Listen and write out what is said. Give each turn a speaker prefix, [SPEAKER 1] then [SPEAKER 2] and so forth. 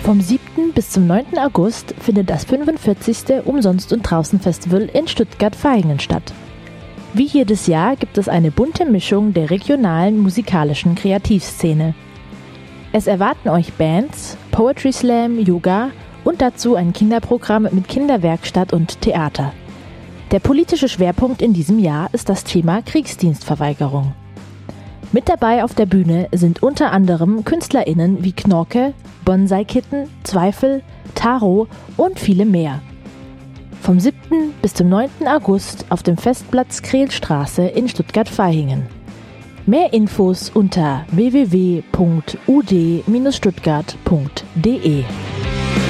[SPEAKER 1] Vom 7. bis zum 9. August findet das 45. Umsonst- und Draußen-Festival in Stuttgart-Vaihingen statt. Wie jedes Jahr gibt es eine bunte Mischung der regionalen musikalischen Kreativszene. Es erwarten euch Bands, Poetry Slam, Yoga und dazu ein Kinderprogramm mit Kinderwerkstatt und Theater. Der politische Schwerpunkt in diesem Jahr ist das Thema Kriegsdienstverweigerung. Mit dabei auf der Bühne sind unter anderem KünstlerInnen wie Knorke, Bonsai-Kitten, Zweifel, Taro und viele mehr. Vom 7. bis zum 9. August auf dem Festplatz Krehlstraße in Stuttgart-Vaihingen. Mehr Infos unter www.ud-stuttgart.de.